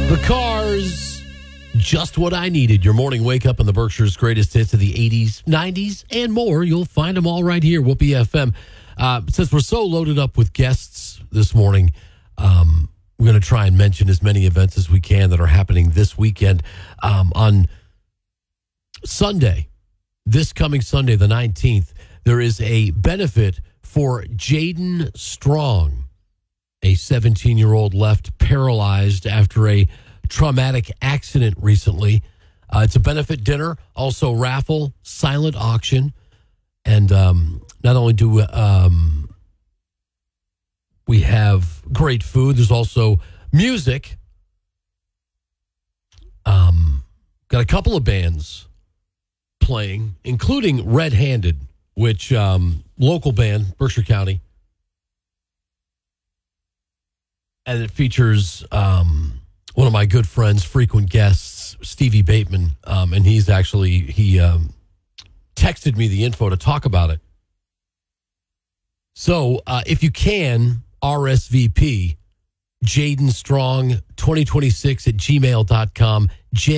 The Cars, just what I needed. Your morning wake up on the Berkshire's greatest hits of the 80s, 90s, and more. You'll find them all right here, Whoopee FM. Since we're so loaded up with guests this morning, we're going to try and mention as many events as we can that are happening this weekend. On Sunday, this coming Sunday, the 19th, there is a benefit for Jaden Strong. A 17-year-old left paralyzed after a traumatic accident recently. It's a benefit dinner, also raffle, silent auction. And not only do we have great food, there's also music. Got a couple of bands playing, including Red Handed, which local band, Berkshire County. And it features one of my good friends, frequent guests, Stevie Bateman. And he texted me the info to talk about it. So if you can, RSVP, Jaden Strong 2026 at gmail.com,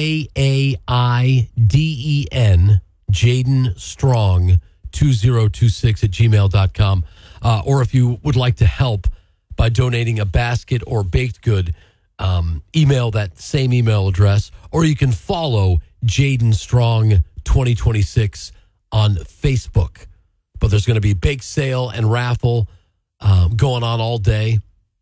JAIDEN, Jaden Strong 2026 at gmail.com. Or if you would like to help by donating a basket or baked good, email that same email address, or you can follow Jaden Strong 2026 on Facebook. But there's going to be bake sale and raffle going on all day.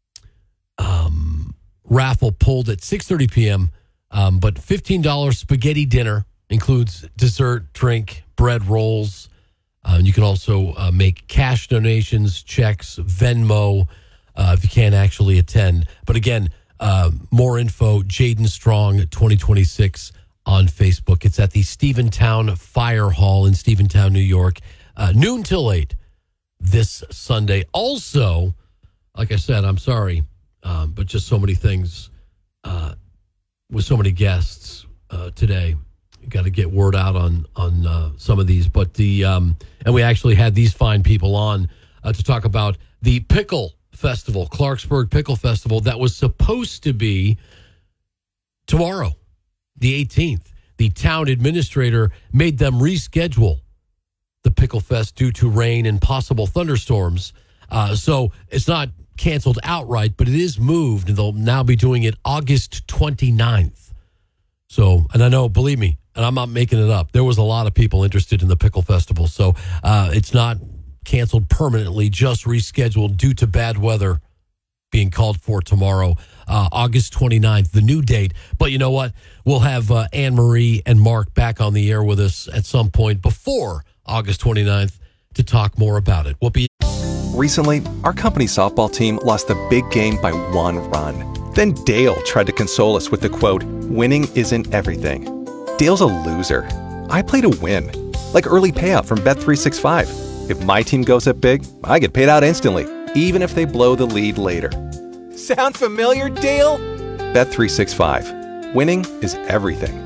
Raffle pulled at 6:30 p.m., but $15 spaghetti dinner includes dessert, drink, bread rolls. You can also make cash donations, checks, Venmo, if you can't actually attend. But again, more info, Jaden Strong 2026 on Facebook. It's at the Stephentown Fire Hall in Stephentown, New York, noon till 8 this Sunday. Also, like I said, I'm sorry, but just so many things with so many guests today. You got to get word out on some of these. But and we actually had these fine people on to talk about the Pickle Festival, Clarksburg Pickle Festival, that was supposed to be tomorrow, the 18th. The town administrator made them reschedule the Pickle Fest due to rain and possible thunderstorms. So it's not canceled outright, but it is moved, and they'll now be doing it August 29th. So, and I know, believe me, and I'm not making it up, there was a lot of people interested in the Pickle Festival. So it's not canceled permanently, just rescheduled due to bad weather being called for tomorrow, August 29th, the new date. But you know what? We'll have Anne-Marie and Mark back on the air with us at some point before August 29th to talk more about it. Recently, our company softball team lost the big game by 1 run. Then Dale tried to console us with the quote, "Winning isn't everything." Dale's a loser. I play to win, like early payout from Bet365. If my team goes up big, I get paid out instantly, even if they blow the lead later. Sound familiar, Dale? Bet365. Winning is everything.